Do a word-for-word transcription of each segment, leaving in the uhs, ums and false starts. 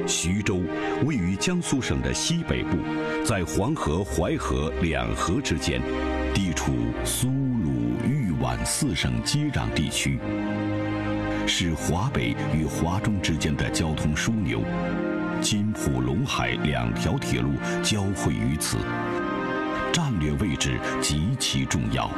徐州位于江苏省的西北部，在黄河、淮河两河之间，地处苏鲁豫皖四省接壤地区，是华北与华中之间的交通枢纽。津浦陇海两条铁路交汇于此，战略位置极其重要。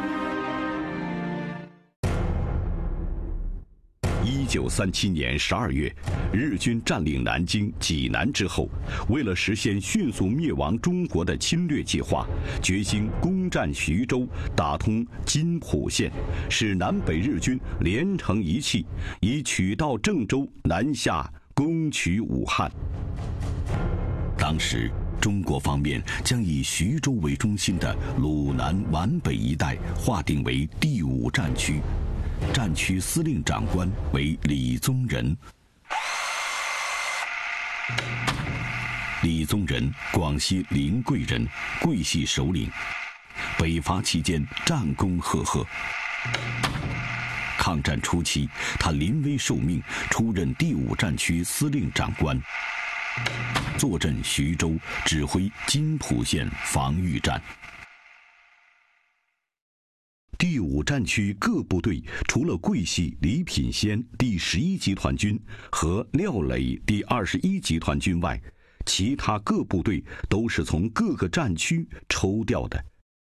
一九三七年十二月，日军占领南京、济南之后，为了实现迅速灭亡中国的侵略计划，决心攻占徐州，打通津浦线，使南北日军连成一气，以取道郑州，南下攻取武汉。当时，中国方面将以徐州为中心的鲁南皖北一带划定为第五战区。战区司令长官为李宗仁。李宗仁，广西临桂人，桂系首领。北伐期间战功赫赫。抗战初期，他临危受命，出任第五战区司令长官，坐镇徐州，指挥津浦线防御战。第五战区各部队除了桂系李品仙第十一集团军和廖磊第二十一集团军外，其他各部队都是从各个战区抽调的。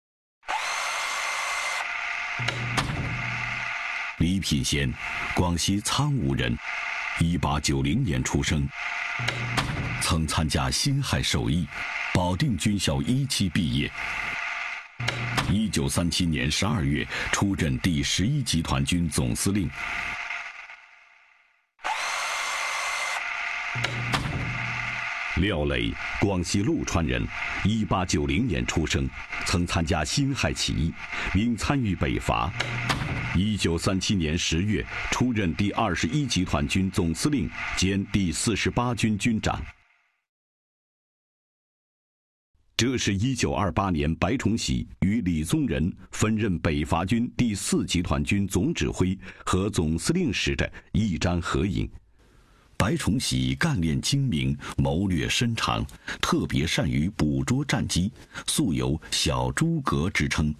李品仙，广西苍梧人，一八九零年出生，曾参加辛亥首义，保定军校一期毕业。一九三七年十二月，出任第十一集团军总司令。廖磊，广西陆川人，一八九零年出生，曾参加辛亥起义，并参与北伐。一九三七年十月，出任第二十一集团军总司令兼第四十八军军长。这是一九二八年白崇禧与李宗仁分任北伐军第四集团军总指挥和总司令时的一张合影。白崇禧干练精明，谋略深长，特别善于捕捉战机，素有小诸葛之称。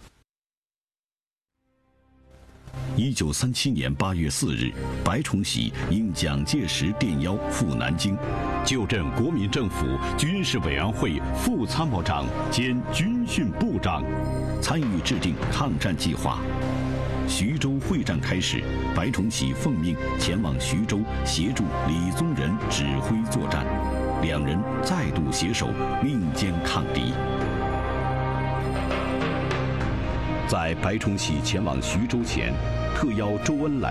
一九三七年八月四日，白崇禧应蒋介石电邀赴南京，就任国民政府军事委员会副参谋长兼军训部长，参与制定抗战计划。徐州会战开始，白崇禧奉命前往徐州协助李宗仁指挥作战，两人再度携手并肩抗敌。在白崇禧前往徐州前，特邀周恩来